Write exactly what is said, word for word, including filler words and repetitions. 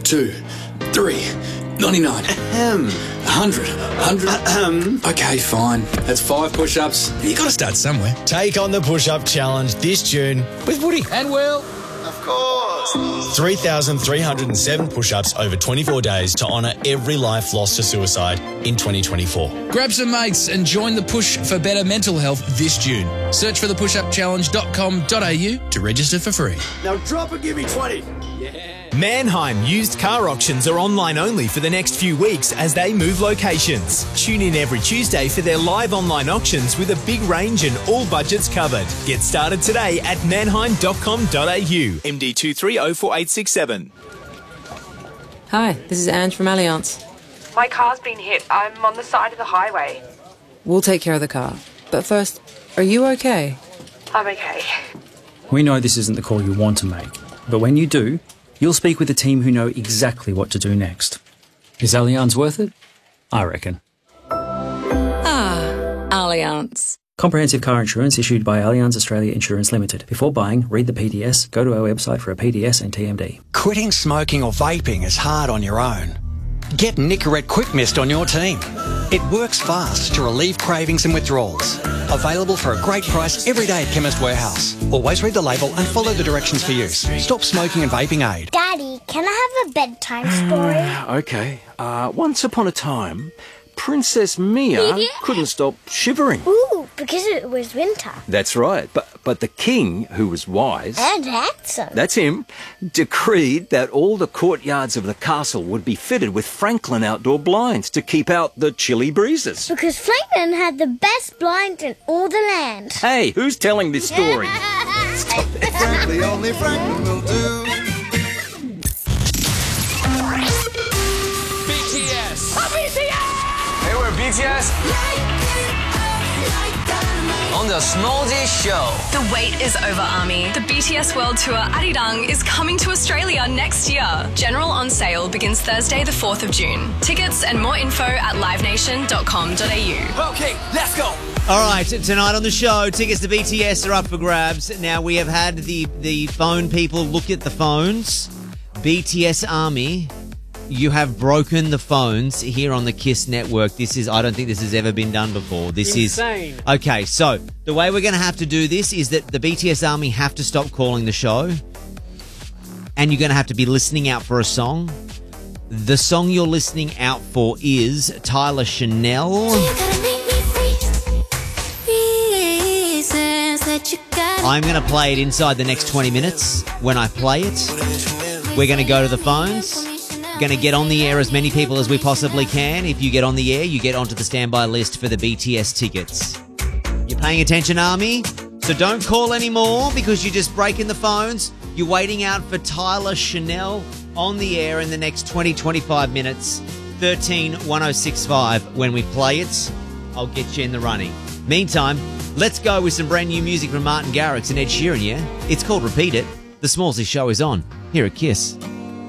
two, three, ninety-nine, Ahem. one hundred, one hundred. Ahem. Okay, fine. That's five push-ups. You got to start somewhere. Take on the push-up challenge this June with Woody And Will. Of course. three thousand three hundred seven push-ups over twenty-four days to honour every life lost to suicide in twenty twenty-four. Grab some mates and join the push for better mental health this June. Search for the push up challenge dot com dot a u to register for free. Now drop and give me twenty. Mannheim used car auctions are online only for the next few weeks as they move locations. Tune in every Tuesday for their live online auctions with a big range and all budgets covered. Get started today at mannheim dot com dot a u. M D two three zero four eight six seven. Hi, this is Ange from Allianz. My car's been hit. I'm on the side of the highway. We'll take care of the car. But first, are you okay? I'm okay. We know this isn't the call you want to make, but when you do, you'll speak with a team who know exactly what to do next. Is Allianz worth it? I reckon. Ah, Allianz. Comprehensive car insurance issued by Allianz Australia Insurance Limited. Before buying, read the P D S, go to our website for a P D S and T M D. Quitting smoking or vaping is hard on your own. Get Nicorette Quick Mist on your team. It works fast to relieve cravings and withdrawals. Available for a great price every day at Chemist Warehouse. Always read the label and follow the directions for use. Stop smoking and vaping aid. Daddy, can I have a bedtime story? Okay. Uh, once upon a time, Princess Mia couldn't stop shivering. Ooh, because it was winter. That's right. But but the king, who was wise, And handsome. that's him, decreed that all the courtyards of the castle would be fitted with Franklin outdoor blinds to keep out the chilly breezes. Because Franklin had the best blinds in all the land. Hey, who's telling this story? Frankly, only Franklin will do. B T S. Oh, B T S! Hey, we're B T S. On the Smallzy Show. The wait is over, Army. The B T S World Tour Arirang is coming to Australia next year. General on sale begins Thursday the fourth of June. Tickets and more info at live nation dot com dot a u. Okay, let's go. All right, tonight on the show, tickets to B T S are up for grabs. Now, we have had the, the phone people look at the phones. B T S Army, you have broken the phones here on the KISS network. This is, I don't think this has ever been done before. This Insane. is... Okay, so the way we're going to have to do this is that the B T S Army have to stop calling the show. And you're going to have to be listening out for a song. The song you're listening out for is Tyler Chanel. I'm going to play it inside the next twenty minutes. When I play it, we're going to go to the phones. Going to get on the air as many people as we possibly can. If you get on the air, you get onto the standby list for the B T S tickets. You're paying attention, Army? So don't call anymore because you're just breaking the phones. You're waiting out for Tyler Chanel on the air in the next twenty, twenty-five minutes. thirteen one oh six five. When we play it, I'll get you in the running. Meantime, let's go with some brand new music from Martin Garrix and Ed Sheeran, yeah? It's called Repeat It. The Smallzy Show is on here at KISS.